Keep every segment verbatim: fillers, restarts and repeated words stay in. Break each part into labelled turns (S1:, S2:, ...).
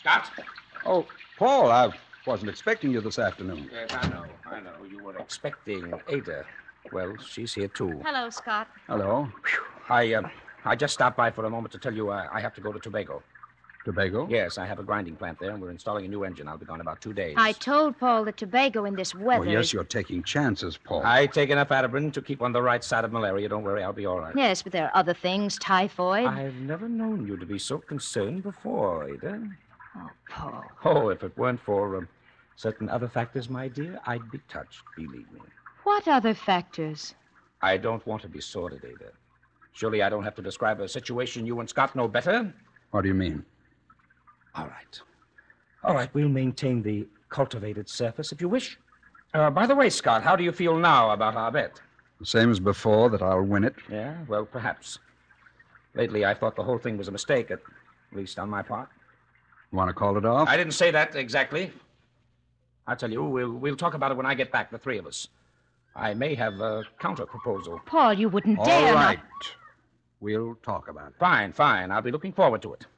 S1: Scott?
S2: Oh, Paul, I wasn't expecting you this afternoon.
S1: Yes, I know. I know. You were expecting Ada. Well, she's here, too.
S3: Hello, Scott.
S2: Hello.
S1: I, uh, I just stopped by for a moment to tell you uh, I have to go to Tobago.
S2: Tobago?
S1: Yes, I have a grinding plant there, and we're installing a new engine. I'll be gone about two days.
S3: I told Paul that Tobago in this weather...
S2: Oh, yes,
S3: is...
S2: you're taking chances, Paul.
S1: I take enough Atabrin to keep on the right side of malaria. Don't worry, I'll be all right.
S3: Yes, but there are other things, typhoid.
S1: I've never known you to be so concerned before, Ada.
S3: Oh, Paul.
S1: Oh, if it weren't for um, certain other factors, my dear, I'd be touched, believe me.
S3: What other factors?
S1: I don't want to be sordid, Ada. Surely I don't have to describe a situation you and Scott know better?
S2: What do you mean?
S1: All right. All right, we'll maintain the cultivated surface if you wish. Uh, by the way, Scott, how do you feel now about our bet?
S2: The same as before, that I'll win it?
S1: Yeah, well, perhaps. Lately, I thought the whole thing was a mistake, at least on my part.
S2: Want to call it off?
S1: I didn't say that exactly. I'll tell you, we'll, we'll talk about it when I get back, the three of us. I may have a counter-proposal.
S3: Paul, you wouldn't
S2: All
S3: dare...
S2: right.
S3: Not...
S2: We'll talk about it.
S1: Fine, fine. I'll be looking forward to it.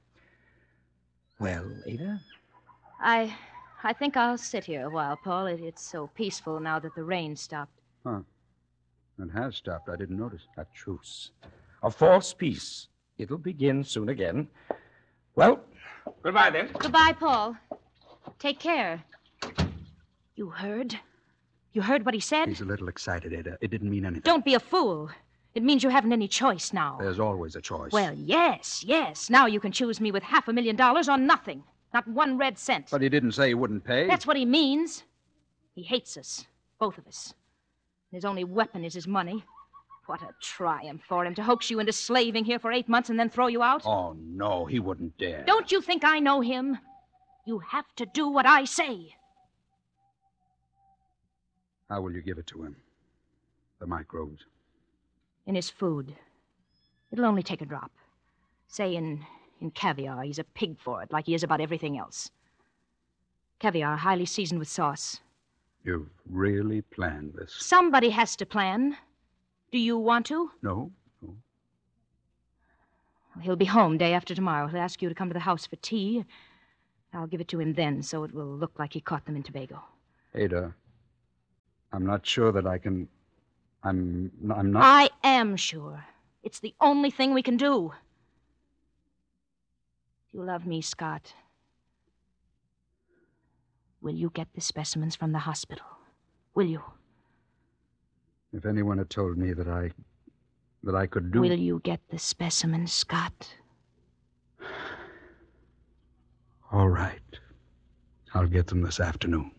S1: Well, Ada?
S3: I... I think I'll sit here a while, Paul. It, it's so peaceful now that the rain stopped.
S2: Huh. It has stopped. I didn't notice.
S1: A truce. A false peace. It'll begin soon again. Well, goodbye, then.
S3: Goodbye, Paul. Take care. You heard? You heard what he said?
S2: He's a little excited, Ada. It didn't mean anything.
S3: Don't be a fool. It means you haven't any choice now.
S2: There's always a choice.
S3: Well, yes, yes. Now you can choose me with half a million dollars or nothing. Not one red cent.
S2: But he didn't say he wouldn't pay.
S3: That's what he means. He hates us. Both of us. His only weapon is his money. What a triumph for him to hoax you into slaving here for eight months and then throw you out.
S2: Oh, no, he wouldn't dare.
S3: Don't you think I know him? You have to do what I say.
S2: How will you give it to him? The microbes.
S3: In his food. It'll only take a drop. Say in, in caviar. He's a pig for it, like he is about everything else. Caviar, highly seasoned with sauce.
S2: You've really planned this?
S3: Somebody has to plan. Do you want to?
S2: No, no.
S3: Well, he'll be home day after tomorrow. He'll ask you to come to the house for tea. I'll give it to him then, so it will look like he caught them in Tobago.
S2: Ada, I'm not sure that I can... I'm... I'm not...
S3: I am sure. It's the only thing we can do. You love me, Scott. Will you get the specimens from the hospital? Will you?
S2: If anyone had told me that I... that I could do...
S3: Will you get the specimens, Scott?
S2: All right. I'll get them this afternoon.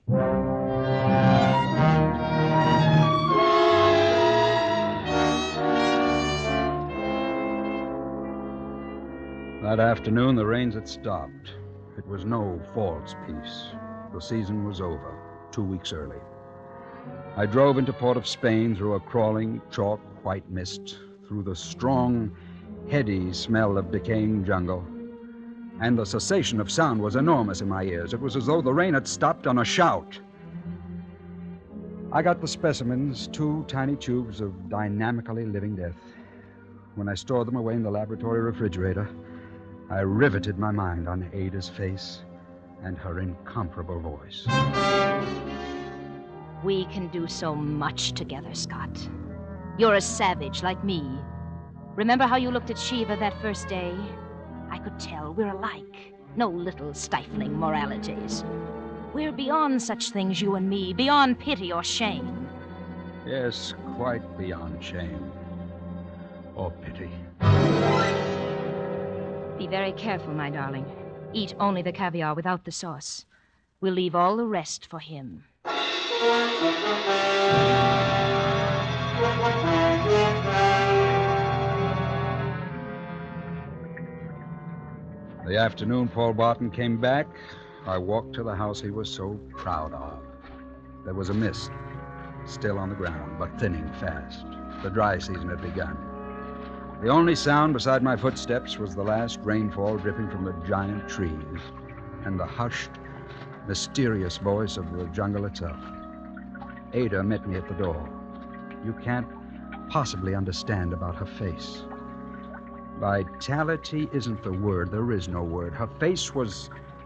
S2: That afternoon, the rains had stopped. It was no false peace. The season was over, two weeks early. I drove into Port of Spain through a crawling, chalk white mist, through the strong, heady smell of decaying jungle. And the cessation of sound was enormous in my ears. It was as though the rain had stopped on a shout. I got the specimens, two tiny tubes of dynamically living death. When I stored them away in the laboratory refrigerator, I riveted my mind on Ada's face and her incomparable voice.
S3: We can do so much together, Scott. You're a savage like me. Remember how you looked at Shiva that first day? I could tell we're alike. No little stifling moralities. We're beyond such things, you and me, beyond pity or shame.
S2: Yes, quite beyond shame or pity.
S3: Be very careful, my darling. Eat only the caviar without the sauce. We'll leave all the rest for him.
S2: The afternoon Paul Barton came back, I walked to the house he was so proud of. There was a mist, still on the ground, but thinning fast. The dry season had begun. The only sound beside my footsteps was the last rainfall dripping from the giant trees and the hushed, mysterious voice of the jungle itself. Ada met me at the door. You can't possibly understand about her face. Vitality isn't the word. There is no word. Her face was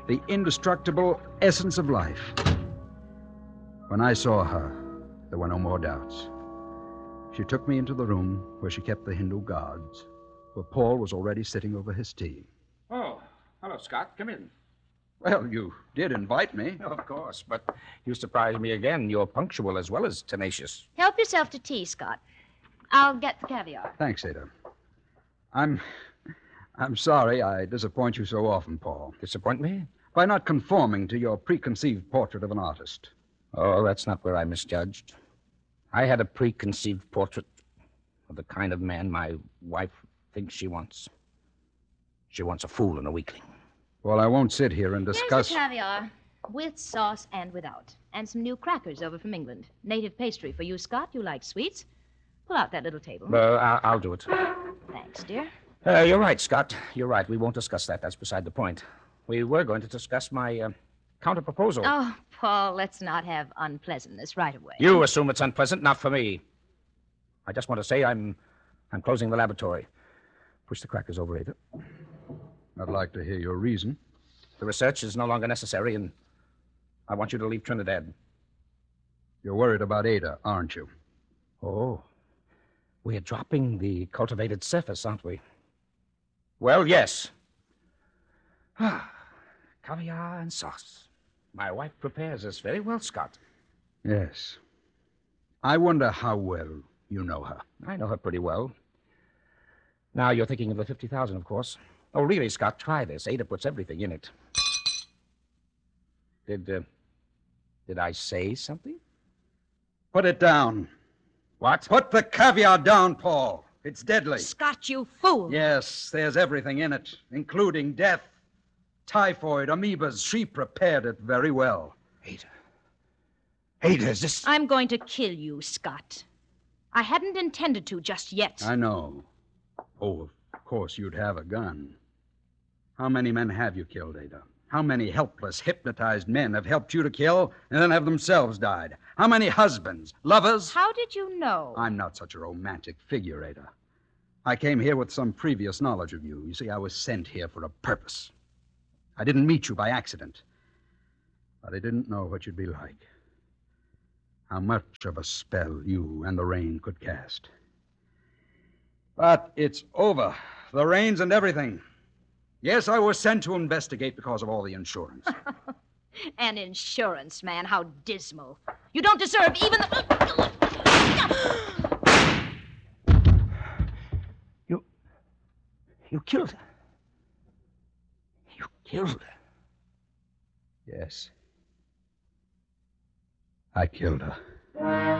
S2: the indestructible essence of life. When I saw her, there were no more doubts. She took me into the room where she kept the Hindu gods, where Paul was already sitting over his tea.
S1: Oh, hello, Scott. Come in.
S2: Well, you did invite me.
S1: Of course, but you surprised me again. You're punctual as well as tenacious.
S3: Help yourself to tea, Scott. I'll get the caviar.
S2: Thanks, Ada. I'm... I'm sorry I disappoint you so often, Paul,
S1: Disappoint me?
S2: by not conforming to your preconceived portrait of an artist.
S1: Oh, that's not where I misjudged. I had a preconceived portrait of the kind of man my wife thinks she wants. She wants a fool and a weakling.
S2: Well, I won't sit here and discuss...
S3: Here's the caviar, with sauce and without. And some new crackers over from England. Native pastry for you, Scott. You like sweets. Pull out that little table.
S1: Uh, I'll, I'll do it.
S3: Thanks, dear.
S1: Uh, you're right, Scott. You're right. We won't discuss that. That's beside the point. We were going to discuss my uh, counter-proposal.
S3: Oh, Paul, let's not have unpleasantness right away.
S1: You assume it's unpleasant, not for me. I just want to say I'm I'm closing the laboratory. Push the crackers over, Ada.
S2: I'd like to hear your reason.
S1: The research is no longer necessary, and I want you to leave Trinidad.
S2: You're worried about Ada, aren't you?
S1: Oh. We're dropping the cultivated surface, aren't we? Well, yes. Caviar and sauce. My wife prepares us very well, Scott.
S2: Yes. I wonder how well you know her.
S1: I know her pretty well. Now you're thinking of the fifty thousand, of course. Oh, really, Scott, try this. Ada puts everything in it. Did, uh, did I say something?
S2: Put it down.
S1: What?
S2: Put the caviar down, Paul. It's deadly.
S3: Scott, you fool.
S2: Yes, there's everything in it, including death, typhoid, amoebas. She prepared it very well.
S1: Ada. Ada, is this...
S3: I'm going to kill you, Scott. I hadn't intended to just yet.
S2: I know. Oh, of course you'd have a gun. How many men have you killed, Ada? How many helpless, hypnotized men have helped you to kill and then have themselves died? How many husbands, lovers?
S3: How did you know?
S2: I'm not such a romantic figure, Ada. I came here with some previous knowledge of you. You see, I was sent here for a purpose. I didn't meet you by accident. But I didn't know what you'd be like. How much of a spell you and the rain could cast. But it's over. The rains and everything. Yes, I was sent to investigate because of all the insurance.
S3: An insurance man, how dismal. You don't deserve even the...
S1: You... You killed her. You killed her.
S2: Yes. I killed her.